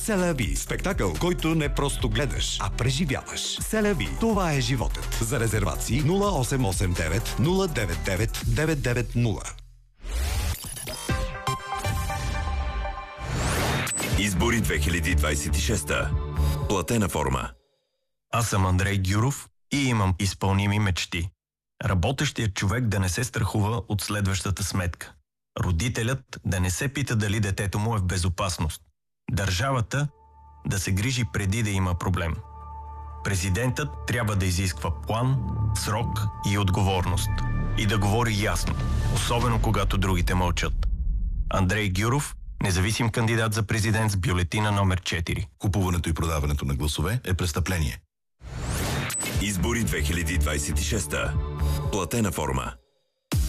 Селави – спектакъл, който не просто гледаш, а преживяваш. Селави – това е животът. За резервации 0889 099 990. Избори 2026. Платена форма. Аз съм Андрей Гюров и имам изпълними мечти. Работещият човек да не се страхува от следващата сметка. Родителят да не се пита дали детето му е в безопасност. Държавата да се грижи преди да има проблем. Президентът трябва да изисква план, срок и отговорност. И да говори ясно, особено когато другите мълчат. Андрей Гюров, независим кандидат за президент с бюлетина номер 4. Купуването и продаването на гласове е престъпление. Избори 2026. Платена форма.